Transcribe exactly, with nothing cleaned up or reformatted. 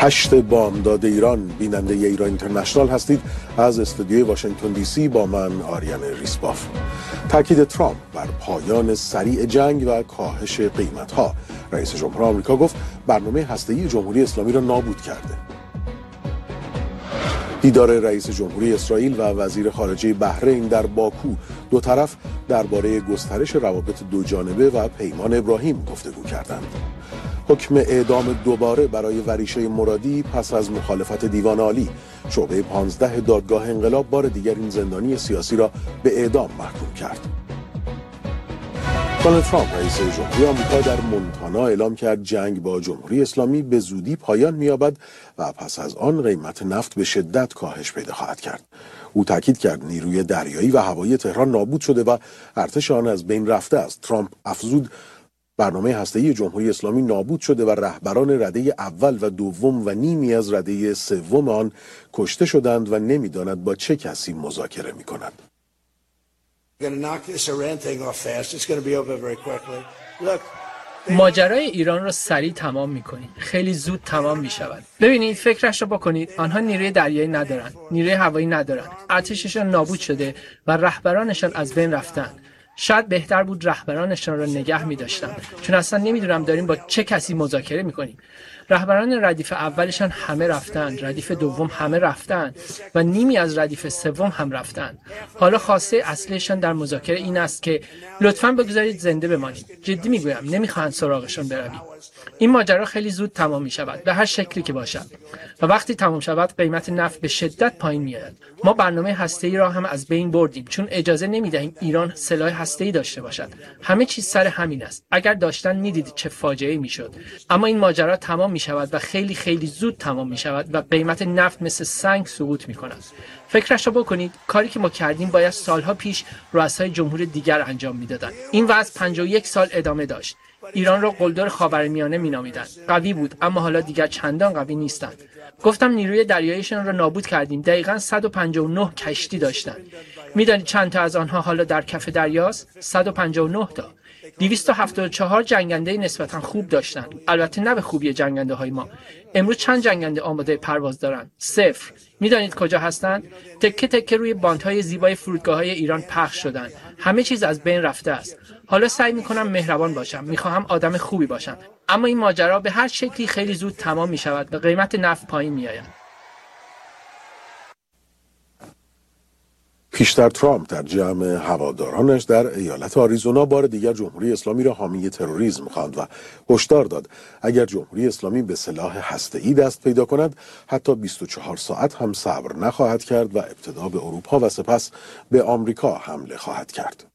هشت بامداد ایران، بیننده ایران اینترنشنال هستید. از استودیوی واشنگتن دی سی با من آریان ریسباف. تاکید ترامپ بر پایان سریع جنگ و کاهش قیمت‌ها. رئیس جمهور آمریکا گفت برنامه هسته‌ای جمهوری اسلامی را نابود کرده. دیدار رئیس جمهوری اسرائیل و وزیر خارجه بحرین در باکو، دو طرف درباره گسترش روابط دوجانبه و پیمان ابراهیم گفتگو کردند. حکم اعدام دوباره برای وریشه مرادی پس از مخالفت دیوان عالی. شعبه پانزده دادگاه انقلاب بار دیگر این زندانی سیاسی را به اعدام محکوم کرد. دونالد ترامپ رئیس جمهوری آمریکا در مونتانا اعلام کرد جنگ با جمهوری اسلامی به زودی پایان می‌یابد و پس از آن قیمت نفت به شدت کاهش پیدا خواهد کرد. او تاکید کرد نیروی دریایی و هوایی تهران نابود شده و ارتش آن از بین رفته است. ترامپ افزود برنامه هسته‌ای جمهوری اسلامی نابود شده و رهبران رده اول و دوم و نیمی از رده سوم آن کشته شدند و نمی‌داند با چه کسی مذاکره می‌کند. ماجرای ایران را سریع تمام می‌کنید. خیلی زود تمام می‌شود. ببینید فکرش را بکنید. آنها نیروی دریایی ندارند، نیروی هوایی ندارند. ارتششان نابود شده و رهبرانشان از بین رفتند. شاید بهتر بود رهبرانشان را نگه می‌داشتند، چون اصلا نمی‌دونم داریم با چه کسی مذاکره می‌کنیم. رهبران ردیف اولشان همه رفتند، ردیف دوم همه رفتند و نیمی از ردیف سوم هم رفتند. حالا خواسته اصلیشان در مذاکره این است که لطفاً بگذارید زنده بمانید. جدی میگویم نمیخواهند سراغشان بروید. این ماجرا خیلی زود تمام می شود، به هر شکلی که باشد. و وقتی تمام شود قیمت نفت به شدت پایین میآید. ما برنامه هسته‌ای را هم از بین بردیم، چون اجازه نمیدهیم ایران سلاح هسته‌ای داشته باشد. همه چیز سر همین است. اگر داشتن میدیدید چه فاجعه‌ای میشد. اما این ماجرا تمام می شود و خیلی خیلی زود تمام می شود و قیمت نفت مثل سنگ سقوط می کند. فکرش رو بکنید، کاری که ما کردیم باید سالها پیش رؤسای جمهور دیگر انجام میدادند. این وضع پنجاه و یک سال ادامه داشت. ایران را قلدر خاورمیانه مینامیدند. قوی بود، اما حالا دیگر چندان قوی نیستند. گفتم نیروی دریاییشان را نابود کردیم. دقیقاً صد و پنجاه و نه کشتی داشتند. میدانید چند تا از آنها حالا در کف دریاست؟ صد و پنجاه و نه تا. دویست و هفتاد و چهار جنگنده نسبتاً خوب داشتند. البته نه به خوبی جنگنده های ما. امروز چند جنگنده آماده پرواز دارند؟ صفر. میدانید کجا هستند؟ تکه تکه روی باندهای زیبای فرودگاه‌های ایران پخش شدند. همه چیز از بین رفته است. حالا سعی می‌کنم مهربان باشم. می‌خواهم آدم خوبی باشم. اما این ماجرا به هر شکلی خیلی زود تمام می‌شود و قیمت نفت پایین می‌آید. پیشتر ترامپ در جمع هوادارانش در ایالت آریزونا بار دیگر جمهوری اسلامی را حامی تروریسم خواند و هشدار داد اگر جمهوری اسلامی به سلاح هسته‌ای دست پیدا کند حتی بیست و چهار ساعت هم صبر نخواهد کرد و ابتدا به اروپا و سپس به آمریکا حمله خواهد کرد.